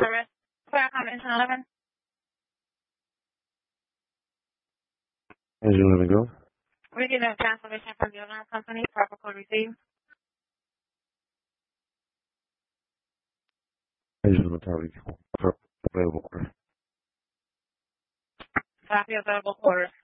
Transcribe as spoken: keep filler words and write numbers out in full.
Service. Fair Combination eleven. Engine eleven go. We're getting a cancellation from the alarm company. Proper code received. Engine eleven tower. Available order. Copy available orders.